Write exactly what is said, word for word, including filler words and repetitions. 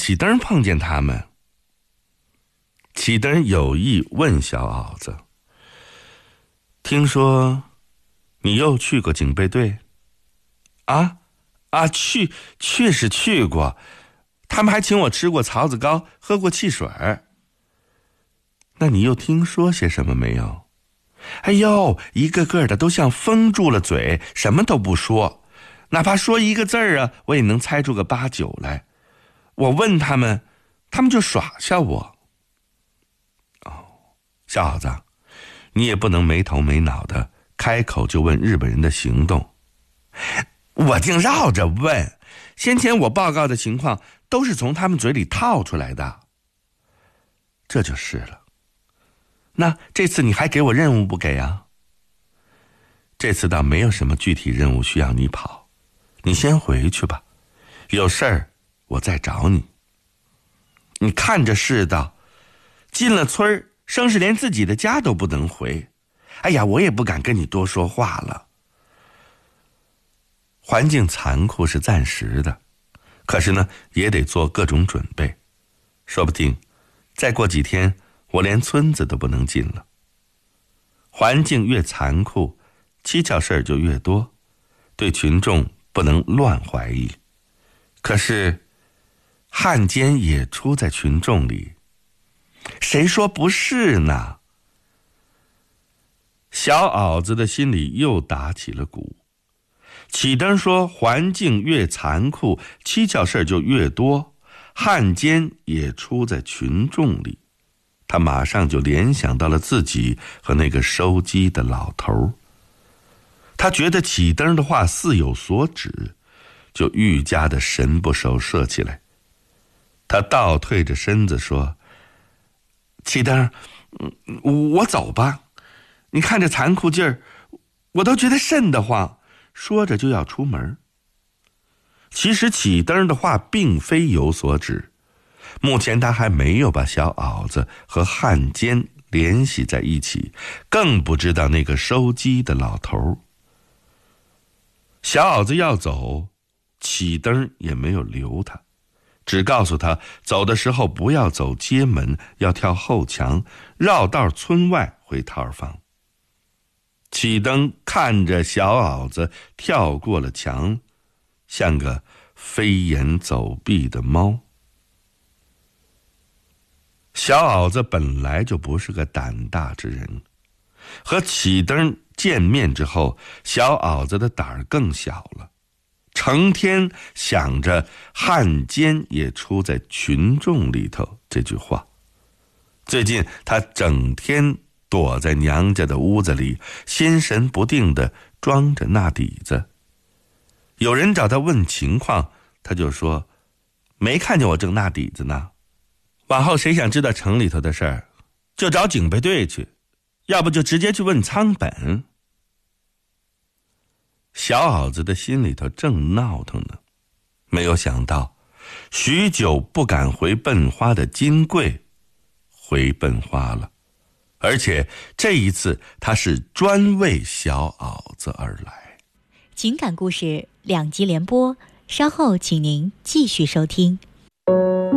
启灯碰见他们。启灯有意问小袄子：听说你又去过警备队？啊啊，去，确实去过，他们还请我吃过槽子糕，喝过汽水。那你又听说些什么没有？哎呦，一个个的都像封住了嘴，什么都不说，哪怕说一个字儿啊，我也能猜出个八九来。我问他们，他们就耍笑我。哦，小袄子，你也不能没头没脑的开口就问日本人的行动。我竟绕着问，先前我报告的情况都是从他们嘴里套出来的。这就是了。那这次你还给我任务不给啊？这次倒没有什么具体任务需要你跑，你先回去吧，有事儿我再找你。你看着世道，进了村儿，生是连自己的家都不能回。哎呀，我也不敢跟你多说话了。环境残酷是暂时的，可是呢，也得做各种准备。说不定再过几天，我连村子都不能进了。环境越残酷，蹊跷事儿就越多，对群众不能乱怀疑。可是汉奸也出在群众里，谁说不是呢？小袄子的心里又打起了鼓。启灯说环境越残酷，蹊跷事儿就越多，汉奸也出在群众里。他马上就联想到了自己和那个收鸡的老头。他觉得启灯的话似有所指，就愈加的神不守舍起来。他倒退着身子说：启灯，我走吧，你看这残酷劲儿，我都觉得瘆得慌。说着就要出门。其实启灯的话并非有所指，目前他还没有把小袄子和汉奸联系在一起，更不知道那个收鸡的老头。小袄子要走，启灯也没有留他，只告诉他走的时候不要走街门，要跳后墙，绕道村外回套儿房。启灯看着小袄子跳过了墙，像个飞檐走壁的猫。小袄子本来就不是个胆大之人，和启灯见面之后，小袄子的胆儿更小了，成天想着汉奸也出在群众里头这句话。最近他整天躲在娘家的屋子里，心神不定地装着那底子。有人找他问情况，他就说没看见我正那底子呢。往后谁想知道城里头的事儿，就找警备队去，要不就直接去问仓本。小袄子的心里头正闹腾呢，没有想到许久不敢回笨花的金贵回笨花了，而且这一次他是专为小袄子而来。 情感故事两集连播，稍后请您继续收听。